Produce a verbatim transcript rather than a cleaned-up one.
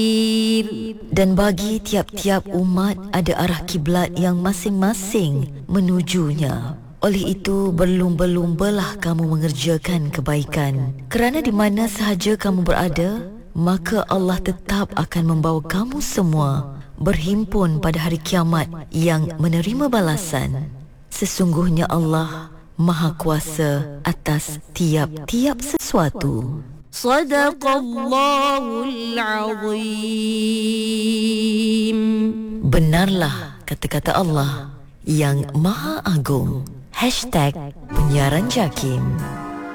Dan bagi tiap-tiap umat ada arah kiblat yang masing-masing menujunya. Oleh itu, berlumba-lumbalah kamu mengerjakan kebaikan. Kerana di mana sahaja kamu berada, maka Allah tetap akan membawa kamu semua berhimpun pada hari kiamat yang menerima balasan. Sesungguhnya Allah Maha Kuasa atas tiap-tiap sesuatu. Sadaqallahul Azim. Benarlah kata-kata Allah yang Maha Agung. Hashtag Penyiaran Jakim.